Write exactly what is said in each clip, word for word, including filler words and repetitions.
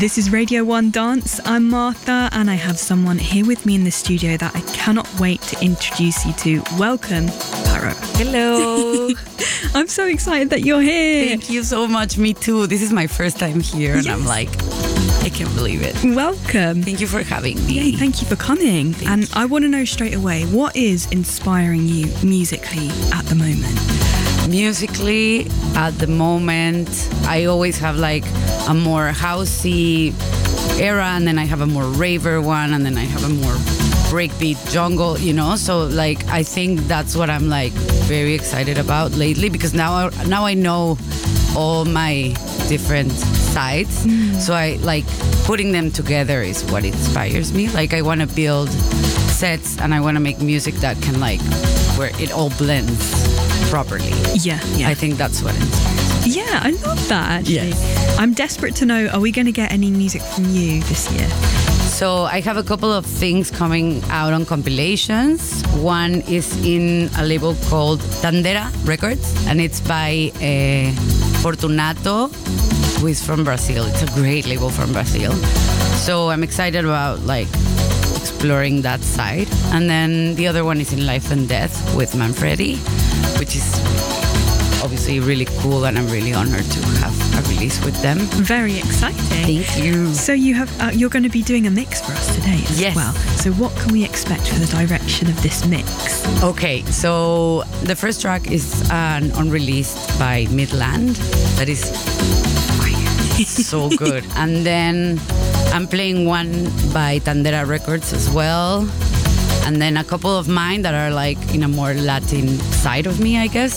This is Radio One Dance. I'm Martha, and I have someone here with me in the studio that I cannot wait to introduce you to. Welcome, Paro. Hello. I'm so excited that you're here. Thank you so much. Me too. This is my first time here, and yes. I'm like, I can't believe it. Welcome. Thank you for having me. Yeah, thank you for coming. Thank and you. I want to know straight away, what is inspiring you musically at the moment? Musically, at the moment, I always have like a more housey era, and then I have a more raver one, and then I have a more breakbeat jungle, you know. So like, I think that's what I'm like very excited about lately, because now I, now I know all my different sides. Mm. So I like putting them together is what inspires me. Like I want to build sets, and I want to make music that can like where it all blends properly. Yeah, yeah. I think that's what inspires me. Yeah, I love that, actually. Yes. I'm desperate to know, are we going to get any music from you this year? So I have a couple of things coming out on compilations. One is in a label called Tandera Records, and it's by uh, Fortunato, who is from Brazil. It's a great label from Brazil. So I'm excited about like exploring that side. And then the other one is in Life and Death with Manfredi, which is obviously really cool, and I'm really honored to have a release with them. Very exciting. Thank you. So you have uh, you're going to be doing a mix for us today as yes. well. So what can we expect for the direction of this mix? Okay, so the first track is an unreleased by Midland that is fire. It's so good. And then I'm playing one by Tandera Records as well. And then a couple of mine that are like in a more Latin side of me, I guess.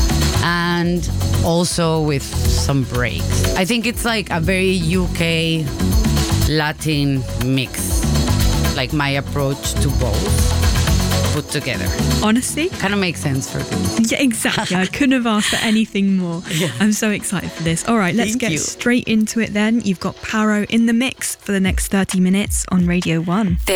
And also with some breaks. I think it's like a very U K Latin mix. Like my approach to both put together. Honestly? Kind of makes sense for me. Yeah, exactly. I couldn't have asked for anything more. Yeah. I'm so excited for this. All right, let's Thank get you. straight into it then. You've got Paro in the mix for the next thirty minutes on Radio One. This